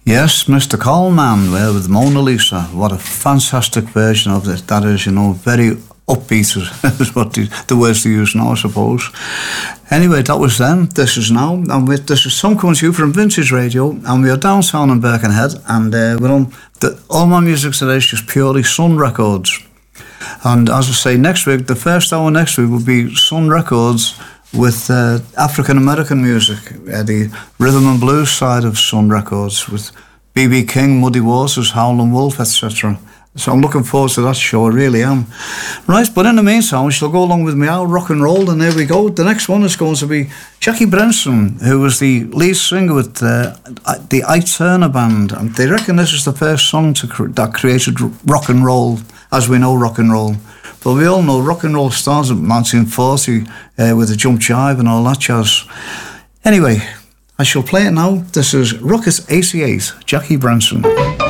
Yes, Mr. Coleman, well, with Mona Lisa. What a fantastic version of it. That is, very upbeat is what the words they use now, I suppose. Anyway, that was then. This is now. And this is Some Coming to You from Vintage Radio. And we are downtown in Birkenhead. And we're on all my music today is just purely Sun Records. And as I say, next week, the first hour next week will be Sun Records with African American music, the rhythm and blues side of Sun Records with B.B. King, Muddy Waters, Howlin' Wolf, etc. So I'm looking forward to that show, I really am. Right, but in the meantime, we shall go along with me out rock and roll, and there we go. The next one is going to be Jackie Branson, who was the lead singer with the Ike Turner Band, and they reckon this is the first song that created rock and roll, as we know rock and roll. But we all know rock and roll started in 1940 with the jump jive and all that jazz. Anyway, I shall play it now. This is Rocket 88, Jackie Branson.